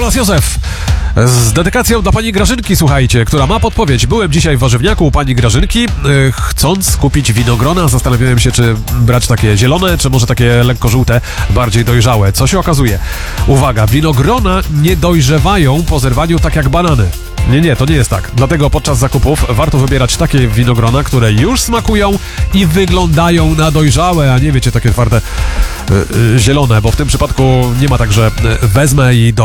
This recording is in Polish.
Teraz Józef z dedykacją dla pani Grażynki, słuchajcie, która ma podpowiedź. Byłem dzisiaj w warzywniaku u pani Grażynki, chcąc kupić winogrona. Zastanawiałem się, czy brać takie zielone, czy może takie lekko żółte, bardziej dojrzałe. Co się okazuje? Uwaga, winogrona nie dojrzewają po zerwaniu tak jak banany. Nie, to nie jest tak. Dlatego podczas zakupów warto wybierać takie winogrona, które już smakują i wyglądają na dojrzałe, a nie wiecie, takie twarde zielone, bo w tym przypadku nie ma tak, że wezmę i